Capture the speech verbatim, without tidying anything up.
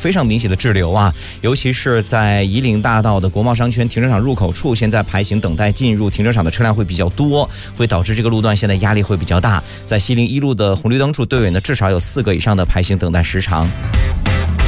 非常明显的滞留啊，尤其是在夷陵大道的国贸商圈停车场入口处，现在排行等待进入停车场的车辆会比较多，会导致这个路段现在压力会比较大。在西陵一路的红绿灯处队尾呢，至少有四个以上的排行等待时长。